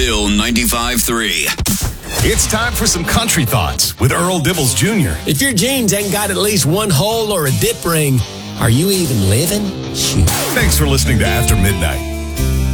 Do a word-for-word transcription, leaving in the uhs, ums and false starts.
Still ninety-five three. It's time for some country thoughts with Earl Dibbles Junior If your jeans ain't got at least one hole or a dip ring, are you even living? Shoot. Thanks for listening to After Midnight.